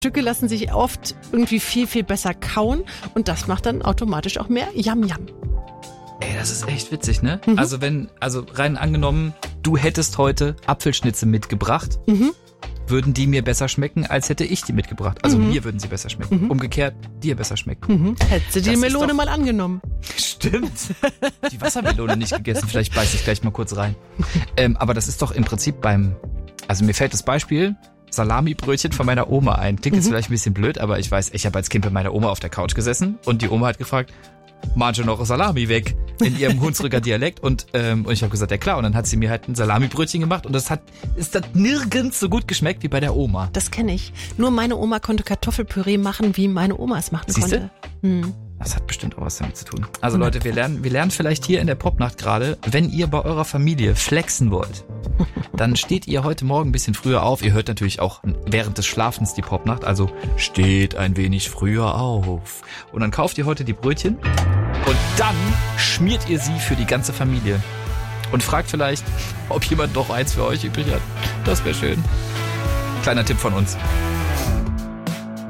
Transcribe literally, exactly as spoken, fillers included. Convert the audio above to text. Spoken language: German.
Stücke lassen sich oft irgendwie viel, viel besser kauen und das macht dann automatisch auch mehr Yam Yam. Ey, das ist echt witzig, ne? Mhm. Also wenn, also rein angenommen, du hättest heute Apfelschnitze mitgebracht, mhm. würden die mir besser schmecken, als hätte ich die mitgebracht. Also mhm. mir würden sie besser schmecken. Mhm. Umgekehrt, dir besser schmecken. Mhm. Hättest du die das Melone mal angenommen. Stimmt. Die Wassermelone nicht gegessen. Vielleicht beiß ich gleich mal kurz rein. Ähm, aber das ist doch im Prinzip beim, also mir fällt das Beispiel Salami-Brötchen von meiner Oma ein. Klingt jetzt mhm. vielleicht ein bisschen blöd, aber ich weiß, ich habe als Kind bei meiner Oma auf der Couch gesessen und die Oma hat gefragt, manche noch Salami weg in ihrem Hunsrücker Dialekt und ähm, und ich habe gesagt, ja klar, und dann hat sie mir halt ein Salami-Brötchen gemacht und das hat ist das nirgends so gut geschmeckt wie bei der Oma. Das kenne ich. Nur meine Oma konnte Kartoffelpüree machen, wie meine Oma es machen Siehste? konnte. Hm. Das hat bestimmt auch was damit zu tun. Also Leute, wir lernen, wir lernen vielleicht hier in der Popnacht gerade, wenn ihr bei eurer Familie flexen wollt, dann steht ihr heute Morgen ein bisschen früher auf. Ihr hört natürlich auch während des Schlafens die Popnacht, also steht ein wenig früher auf. Und dann kauft ihr heute die Brötchen und dann schmiert ihr sie für die ganze Familie. Und fragt vielleicht, ob jemand noch eins für euch übrig hat. Das wäre schön. Kleiner Tipp von uns.